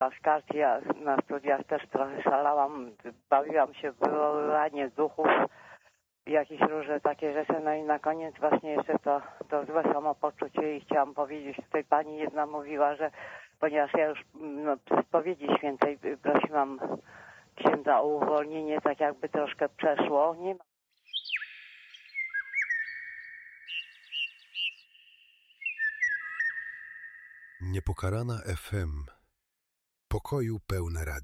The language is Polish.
Z kart ja na studiach też trochę szalałam, bawiłam się w wywoływanie duchów, jakieś różne takie rzeczy, no i na koniec właśnie jeszcze to złe samopoczucie i chciałam powiedzieć, tutaj pani jedna mówiła, że ponieważ ja już w spowiedzi świętej prosiłam księdza o uwolnienie, tak jakby troszkę przeszło, nie ma. Niepokalana FM. Pokoju pełne radio.